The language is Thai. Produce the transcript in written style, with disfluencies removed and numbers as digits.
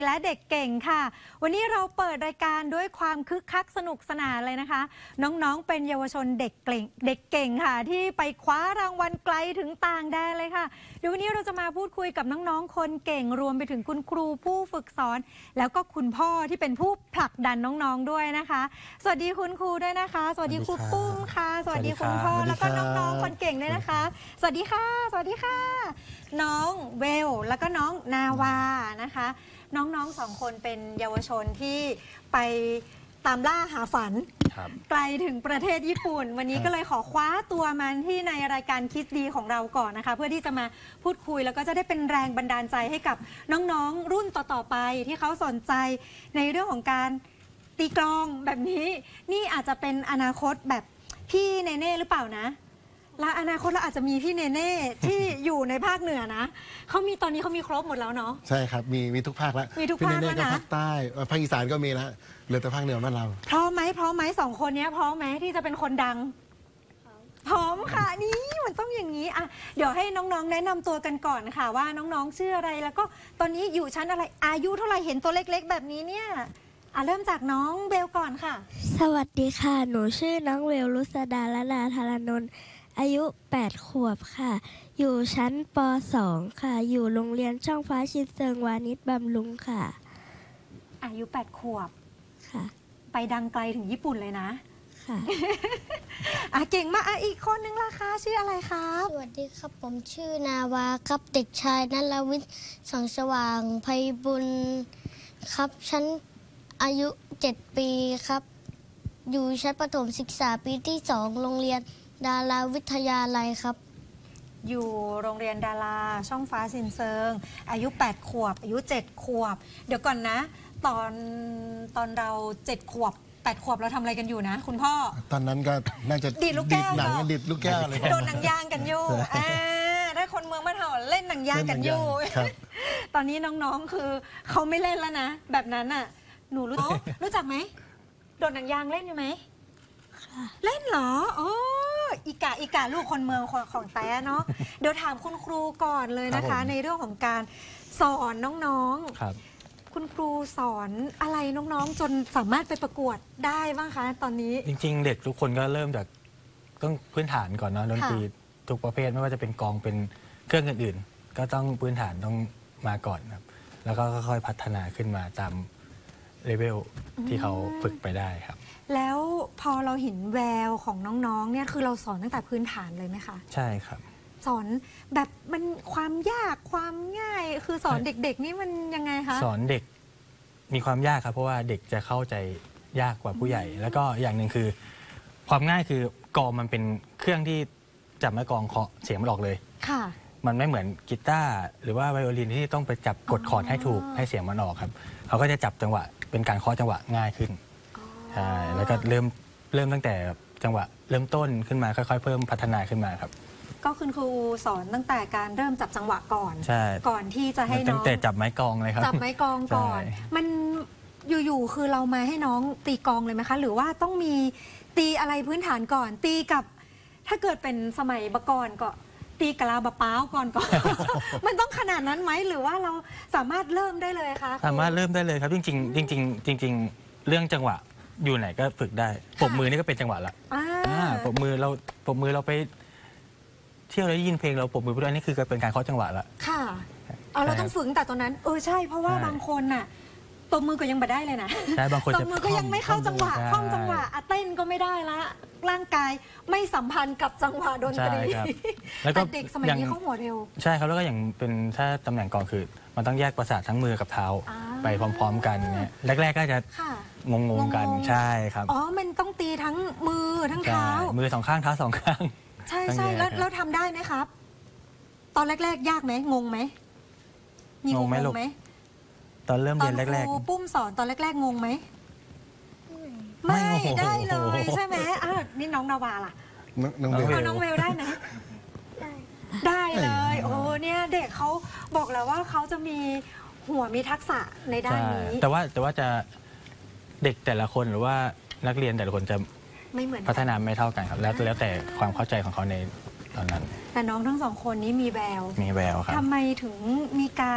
และเด็กเก่งค่ะวันนี้เราเปิดรายการด้วยความคึกคักสนุกสนานเลยนะคะน้องๆเป็นเยาวชนเด็กเก่งค่ะที่ไปคว้ารางวัลไกลถึงต่างแดนเลยค่ะเดี๋ยววันนี้เราจะมาพูดคุยกับน้องๆคนเก่งรวมไปถึงคุณครูผู้ฝึกสอนแล้วก็คุณพ่อที่เป็นผู้ผลักดันน้องๆด้วยนะคะสวัสดีคุณครูด้วยนะคะสวัสดีครูปุ้มค่ะสวัสดีคุณพ่อแล้วก็น้องๆคนเก่งด้วยนะคะสวัสดีค่ะสวัสดีค่ะน้องเวลแล้วก็น้องนาวานะคะน้องๆสองคนเป็นเยาวชนที่ไปตามล่าหาฝันไกลถึงประเทศญี่ปุ่นวันนี้ก็เลยขอคว้าตัวมันที่ในรายการคิดดีของเราก่อนนะคะเพื่อที่จะมาพูดคุยแล้วก็จะได้เป็นแรงบันดาลใจให้กับน้องๆรุ่นต่อๆไปที่เขาสนใจในเรื่องของการตีกลองแบบนี้นี่อาจจะเป็นอนาคตแบบพี่เนเน่หรือเปล่านะและอนาคตเราอาจจะมีพี่เนเน่ที่อยู่ในภาคเหนือนะตอนนี้เขามีครบหมดแล้วเนาะใช่ครับมีทุกภาคแล้วมีทุกภาคแล้วนะภาคใต้ภาคอีสานก็มีแล้วเหลือแต่ภาคเหนือบ้านเราพร้อมไหมสองคนนี้พร้อมไหมที่จะเป็นคนดังพร้อมค่ะนี่มันต้องอย่างนี้อ่ะเดี๋ยวให้น้องๆแนะนำตัวกันก่อนค่ะว่าน้องๆชื่ออะไรแล้วก็ตอนนี้อยู่ชั้นอะไรอายุเท่าไหร่เห็นตัวเล็กๆแบบนี้เนี่ยเริ่มจากน้องเบลก่อนค่ะสวัสดีค่ะหนูชื่อน้องเบลรุษดาลนาธารนนท์อายุ8 ขวบค่ะอยู่ชั้นป .2 ค่ะอยู่โรงเรียนช่องฟ้าชินเซิงวานิชบำรุงค่ะอายุ8 ขวบค่ะไปดังไกลถึงญี่ปุ่นเลยนะค่ะเก่งมากอีกคนนึงล่ะคะชื่ออะไรครับสวัสดีครับผมชื่อนาวาครับเด็กชายณรวิทย์สังสว่างไพบุญครับชั้นอายุ7 ปีครับอยู่ชั้นประถมศึกษาปีที่2โรงเรียนดาราวิทยาลัยครับอยู่โรงเรียนดาราช่องฟ้าซินเซิงอายุ8 ขวบอายุ7 ขวบเดี๋ยวก่อนนะตอนเรา7 ขวบ8 ขวบเราทำอะไรกันอยู่นะคุณพ่อตอนนั้นก็น่าจะดีดลูกแก้วหนังดิดลูกแก้วเลยโดนหนังยางกันอยู่ถ้าคนเมืองบ้านเราเล่นหนังยางกันอยู่ตอนนี้น้องๆคือเขาไม่เล่นแล้วนะแบบนั้นน่ะหนูรู้จักไหมโดนหนังยางเล่นอยู่ไหมเล่นเหรอโอ้อีกาลูกคนเมืองของแต้เนาะเดี๋ยวถามคุณครูก่อนเลยนะคะในเรื่องของการสอนน้องๆคุณครูสอนอะไรน้องๆจนสามารถไปประกวดได้บ้างคะตอนนี้จริงๆเด็กทุกคนก็เริ่มจากต้องพื้นฐานก่อนเนาะดนตรีทุกประเภทไม่ว่าจะเป็นกลองเป็นเครื่องอื่นๆก็ต้องพื้นฐานต้องมาก่อนครับแล้วก็ค่อยๆพัฒนาขึ้นมาตามเลเวลที่เขาฝึกไปได้ครับแล้วพอเราเห็นแววของน้องๆเนี่ยคือเราสอนตั้งแต่พื้นฐานเลยไหมคะใช่ครับสอนแบบมันความยากความง่ายคือสอนเด็กๆนี่มันยังไงคะสอนเด็กมีความยากครับเพราะว่าเด็กจะเข้าใจยากกว่าผู้ใหญ่แล้วก็อย่างหนึ่งคือความง่ายคือกลองมันเป็นเครื่องที่จับไม้กลองเคาะเสียงมันออกเลยค่ะมันไม่เหมือนกีตาร์หรือว่าไวโอลินที่ต้องไปจับกดคอร์ดให้ถูกให้เสียงมันออกครับเขาก็จะจับจังหวะเป็นการเคาะจังหวะง่ายขึ้นใช่แล้วก็เริ่มตั้งแต่จังหวะเริ่มต้นขึ้นมาค่อยๆเพิ่มพัฒนาขึ้นมาครับก็คุณครูสอนตั้งแต่การเริ่มจับจังหวะก่อนใช่ก่อนที่จะให้น้องตั้งแต่จับไม้กลองเลยครับจับไม้กลองก่อนมันอยู่ๆคือเรามาให้น้องตีกลองเลยไหมคะหรือว่าต้องมีตีอะไรพื้นฐานก่อนตีกับถ้าเกิดเป็นสมัยบก่อนก็ตีกะลาบะป้าวก่อน มันต้องขนาดนั้นไหมหรือว่าเราสามารถเริ่มได้เลยคะสามารถเริ่มได้เลยครับจริงเรื่องจังหวะอยู่ไหนก็ฝึกได้ปรบมือนี่ก็เป็นจังหวะละปรบมือเราไปเที่ยวแล้วยินเพลงเราปรบมือไปด้วยนี่คือเป็นการเคาะจังหวะละค่ะเราต้องฝึกแต่ตอนนั้นใช่เพราะว่าบางคนน่ะตบมือก็ยังไม่ได้เลยนะใช่บางคนตบมือก็ยังไม่เข้าจังหวะคล่อมจังหวะเต้นก็ไม่ได้ละร่างกายไม่สัมพันธ์กับจังหวะดนตรีแล้วก็เด็กสมัยนี้เขาหัวเร็วใช่ครับแล้วก็อย่างเป็นถ้าตำแหน่งกลองคือมันต้องแยกประสาททั้งมือกับเท้าไปพร้อมๆกันเนี่ยแรกๆก็จะงงกันใช่ครับมันต้องตีทั้งมือทั้งเท้ามือ2 ข้างเท้า2 ข้างใช่แล้วทำได้ไหมครับตอนแรกๆยากไหมงงไหมงงไหมตอนเริ่มเรียนแรกๆครูปุ้มสอนตอนแรกๆงงไหมไม่ได้เลยใช่ไหมนี่น้องนาวาล่ะน้องเวลได้ไหมได้เลยเนี่ยเด็กเขาบอกแล้วว่าเขาจะมีหัวมีทักษะในด้านนี้แต่ว่าจะเด็กแต่ละคนหรือว่านักเรียนแต่ละคนจะไม่เหมือนพัฒนาไม่เท่ากันครับแล้วแต่ความเข้าใจของเขาในตอนนั้นแต่น้องทั้งสองคนนี้มีแววครับทำไมถึงมีการ